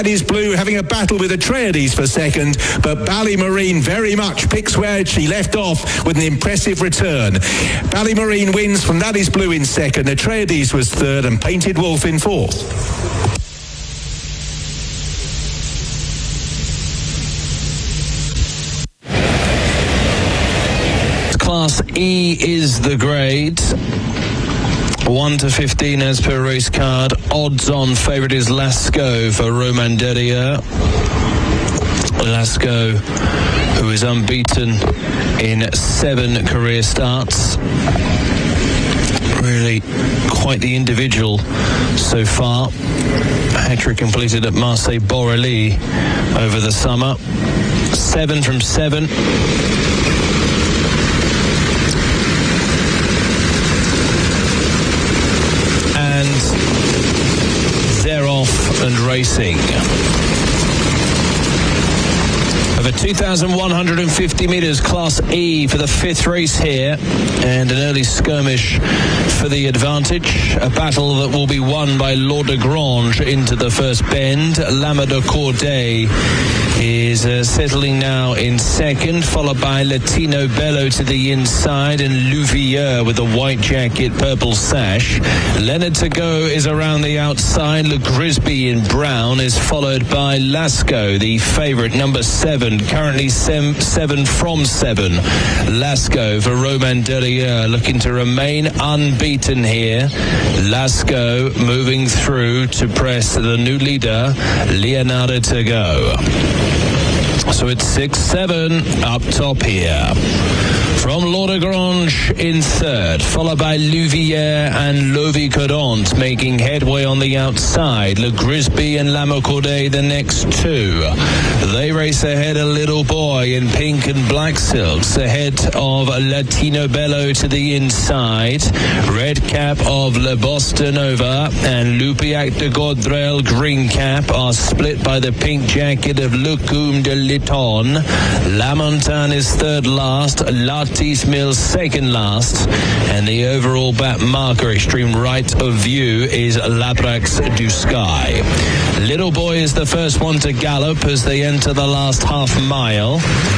Is Blue having a battle with Atreides for second, but Ballymarine very much picks where she left off with an impressive return. Ballymarine wins from That Is Blue in second, Atreides was third, and Painted Wolf in fourth. Class E is the grade. 1 to 15 as per race card. Odds on favourite is Lasco for Roman Derriere. Lasco, who is unbeaten in 7 career starts. Really quite the individual so far. Hat-trick completed at Marseille Borrelli over the summer. 7 from 7. They're off and racing. Over 2,150 metres, Class E for the 5th race here, and an early skirmish for the advantage. A battle that will be won by Lord de Grange into the first bend. Lama de Corday is settling now in second, followed by Latino Bello to the inside, and Louvier with the white jacket, purple sash. Leonard to go is around the outside. Le Grisby in brown is followed by Lasco, the favourite, number 7, currently 7 from 7. Lasco for Roman Derriere, looking to remain unbeaten here. Lasco moving through to press the new leader, Leonardo to go. So it's 6-7 up top here. From Lord de Grange in third, followed by Louvier and Lovie Codant making headway on the outside. Le Grisby and Lamacorday the next two. They race ahead a little boy in pink and black silks, ahead of Latino Bello to the inside. Red cap of Le Bostonova and Lupiac de Gaudrel green cap are split by the pink jacket of Lecum de Litton. La Montagne is third last, Latis Mills second last, and the overall back marker extreme right of view is Labrax du Sky. Little Boy is the first one to gallop as they enter the last half mile.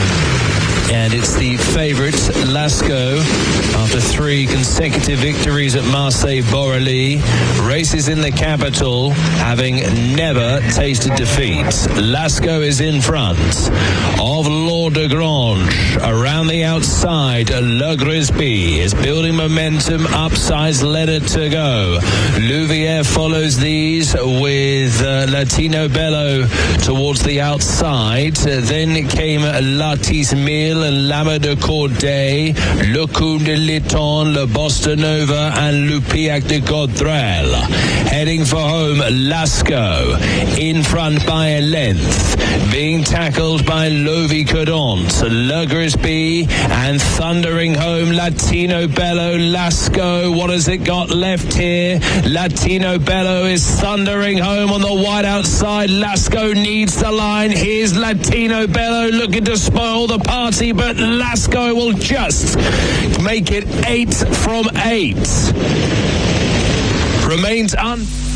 And it's the favourite, Lasco, after 3 consecutive victories at Marseille Borrelli. Races in the capital, having never tasted defeat. Lasco is in front of Lord de Grange. Around the outside, Le Grisby is building momentum, upsize Leonard to go. Louvier follows these with Latino Bello towards the outside. Then came Latis Mille and Lama de Corday, Lecum de Litton, Le Bostonova and Lupiac de Gaudrel. Heading for home, Lasco in front by a length, being tackled by Lovie Codant, Le Grisby, and thundering home Latino Bello. Lasco, what has it got left here? Latino Bello is thundering home on the wide outside. Lasco needs the line. Here's Latino Bello looking to spoil the party, but Lasco will just make it 8 from 8. Remains